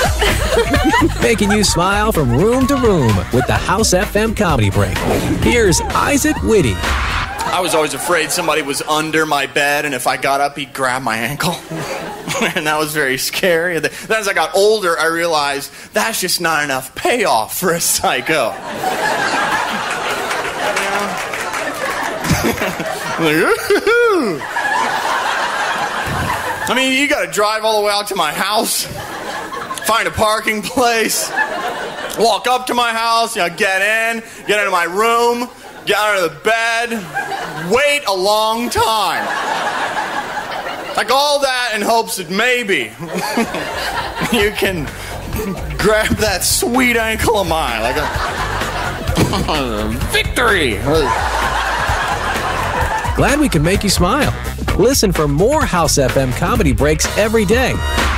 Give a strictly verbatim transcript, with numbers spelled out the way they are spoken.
Making you smile from room to room with the House F M Comedy Break. Here's Isaac Whitty. I was always afraid somebody was under my bed, and if I got up, he'd grab my ankle. And that was very scary. Then as I got older, I realized that's just not enough payoff for a psycho. I mean, you gotta drive all the way out to my house, find a parking place, walk up to my house, you know, get in, get into my room, get out of the bed, wait a long time. Like all that in hopes that maybe you can grab that sweet ankle of mine. Like a victory. Glad we could make you smile. Listen for more House F M Comedy Breaks every day.